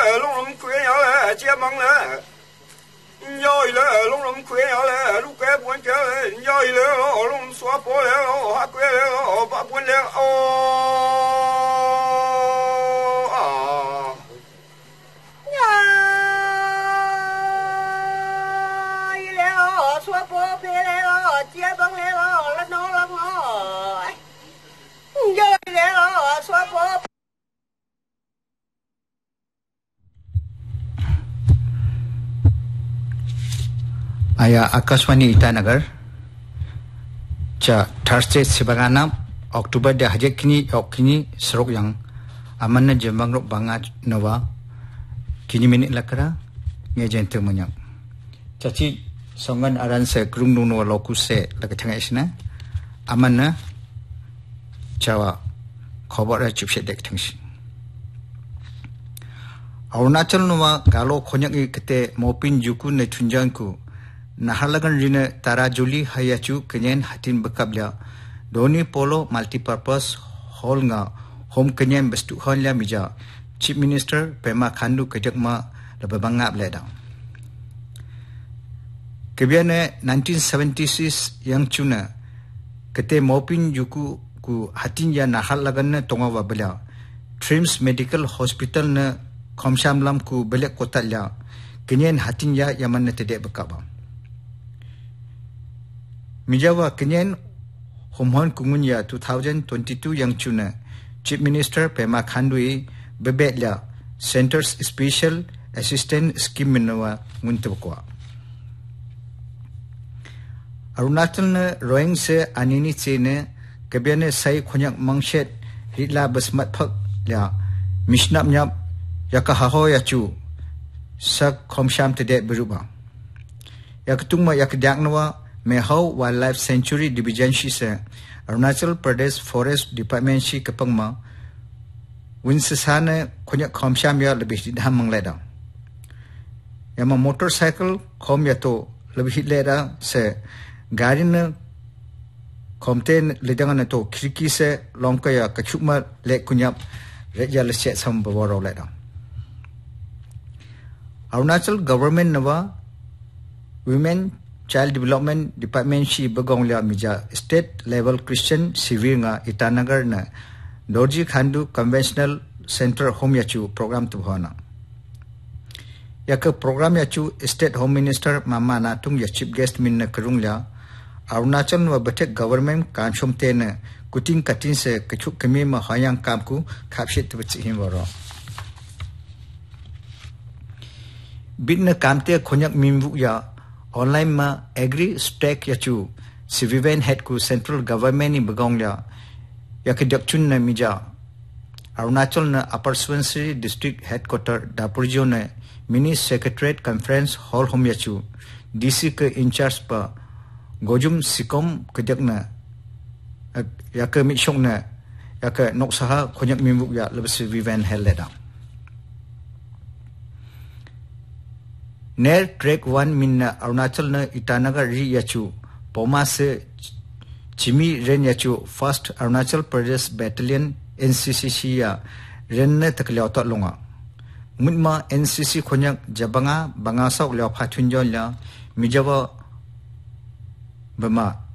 龙龙快要来接忙了，要一来龙龙快要来，路该不家来，要一来龙耍破来了，还快来了，把不来哦啊！ 呀，一来了，耍破来了，接忙来了，了闹了我，要一来了，耍破。 Ayah Akashwani Itanagar Cha Thursday Sibagana Oktober dia hajat kini serok yang amanna jembang rok bangat nawa kini minit lakara ngejente monyak caci songan aran se krung nuno loku se lakachanga isna amanna chawa khobor chupse dek thangsi Arunachal nuwa galo khonyak kete mopin juku ne thunjangku Nahalagan rina tarajuli hayachu kenyan hatin bekabla doni polo multipurpose hall nga home kenyan bestu honla mija Chief Minister Pema Khandu kejakma lebabanga bleda kebiane 1976 yang cuna kete mopin juku ku hatin ya nahalagan na tonga wabla Trims Medical Hospital na komshamlam ku belek kota la kenyan hatin ya yaman na tedek bekaba Mijawa kenyan homhon kungunya 2022 yang cuna Chief Minister Pema Khandui bebetla Centers Special Assistant Scheme menawa nguntubkwa Arunachal na roing se anini chene kebiane sai khonyak mangshet hitla basmat phak la mishnap nyap yakahaho yachu sak khomsham tede beruba yakatungma yakdaknawa Mehau Wildlife Sanctuary Division shi se Arunachal Pradesh Forest Department shi kapangma winsasana khonyak khomsham ya lebih didham mangleda yama motorcycle khom ya to lebih leda se gari na khomte ledang na to khirki se longka ya kachukma le kunyap reja lesya sam bawaro leda Arunachal government nawa Women Child Development Department shi bagongla mija state level Christian civil nga Itanagar na Dorji Khandu Conventional Center Home yachu program tu bhana yaka program yachu state home minister mama natung ya chief guest min na karungla Arunachal wa batek government kanchom te na kuting katin se kachuk kami ma hayang kam ku khapshit bchi him waro bin na kamte khonyak mimbu ya Online ma agri stack yachu civilian head ku central government ni bagongla yakidakchun na mija Arunachal na Upper Subansiri district headquarter Dapurjo na mini secretariat conference hall home yachu DC ke in charge pa Gojum Sikom kejakna yaka mitshong na yaka noksaha khonyak mimbu ya lebih civilian head leda Ner Track 1 minna Arunachal na Itanagar ri yachu Poma se Chimi ren yachu First Arunachal Pradesh Battalion NCC ya ren na takliao ta longa Mutma NCC khonyak jabanga bangasok leo phathunjon la mijawa bama